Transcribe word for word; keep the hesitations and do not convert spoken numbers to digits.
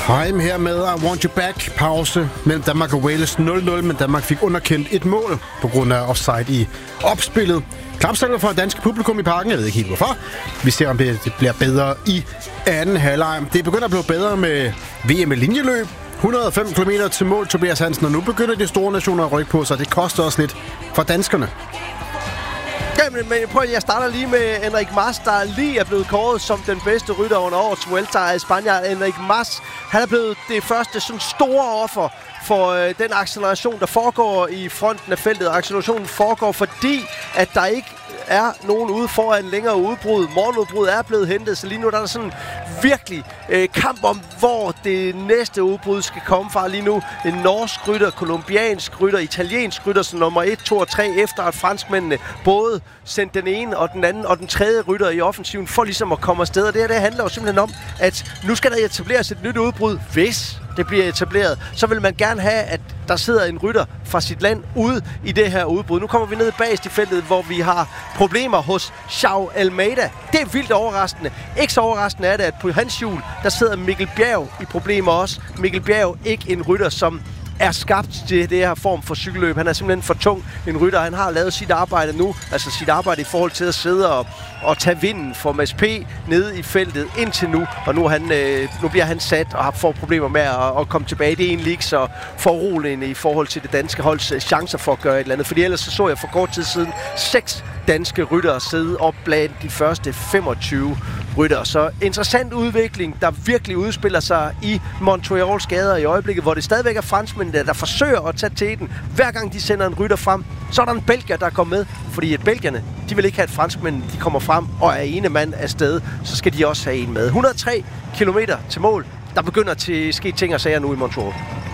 Time her med I Want You Back. Pause mellem Danmark og Wales nul nul, men Danmark fik underkendt et mål på grund af offside i opspillet. Klapsalver for dansk publikum i parken. Jeg ved ikke helt hvorfor. Vi ser, om det bliver bedre i anden halvleg. Det begynder at blive bedre med V M i linjeløb. et hundrede og fem kilometer til mål, Tobias Hansen, og nu begynder de store nationer at rykke på sig. Det koster også lidt for danskerne. Jamen, men prøv, jeg starter lige med Enric Mas, der lige er blevet kåret som den bedste rytter under årets Vuelta i Spanien. Enric Mas, han er blevet det første sådan store offer for øh, den acceleration, der foregår i fronten af feltet. Accelerationen foregår, fordi at der ikke er nogen ude foran længere udbrud. Morgenudbrud er blevet hentet, så lige nu der er der sådan virkelig øh, kamp om, hvor det næste udbrud skal komme fra. Lige nu en norsk rytter, kolumbiansk rytter, italiensk rytter som nummer et, to og tre, efter at franskmændene både sendte den ene og den anden og den tredje rytter i offensiven for ligesom at komme afsted. Og det her det handler jo simpelthen om, at nu skal der etableres et nyt udbrud, hvis det bliver etableret, så vil man gerne have, at der sidder en rytter fra sit land ude i det her udbrud. Nu kommer vi ned bagest i feltet, hvor vi har problemer hos Joao Almeida. Det er vildt overraskende. Ikke så overraskende er det, at på hans hjul, der sidder Mikkel Bjerg i problemer også. Mikkel Bjerg, ikke en rytter, som er skabt til det her form for cykelløb. Han er simpelthen for tung en rytter. Han har lavet sit arbejde nu, altså sit arbejde i forhold til at sidde og, og tage vinden for M S P nede i feltet indtil nu. Og nu, han, øh, nu bliver han sat og har får problemer med at, at komme tilbage. Det er egentlig ikke så foruroligende i forhold til det danske holds chancer for at gøre et eller andet. Fordi ellers så, så jeg for kort tid siden seks danske ryttere sidde op blandt de første femogtyve rytter. Så interessant udvikling, der virkelig udspiller sig i Montreals gader i øjeblikket, hvor det stadigvæk er franskmændene, der forsøger at tage teten. Hver gang de sender en rytter frem, så er der en belgier, der kommer med. Fordi at belgierne, de vil ikke have, at franskmændene de kommer frem og er ene mand afsted. Så skal de også have en med. et hundrede og tre kilometer til mål. Der begynder til at ske ting og sager nu i Montreal.